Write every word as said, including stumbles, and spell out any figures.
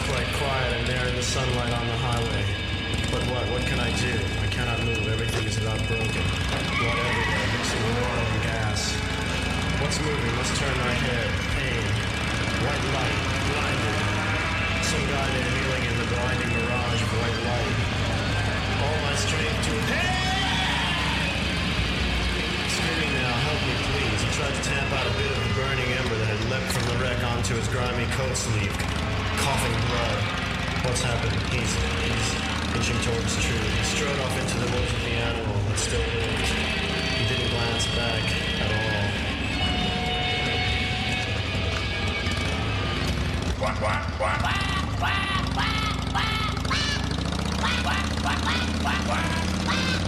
quite quiet and there in the sunlight on the highway. But what? What can I do? I cannot move. Everything is about broken. Blood everywhere, mixing with oil and gas. What's moving? Must turn my head. Pain. White light. Blinded. Some guy there kneeling in the blinding mirage of white light. All my strength to... Hey! Screaming now, help me please. He tried to tamp out a bit of the burning ember that had leapt from the wreck onto his grimy coat sleeve. Coughing blood. What's happened? He's... he's inching towards truth. He strode off into the woods with the animal that still lived. He didn't glance back at all. Quack, quack, quack. Quack, quack, quack, quack, quack, quack, quack, quack, quack, quack, quack.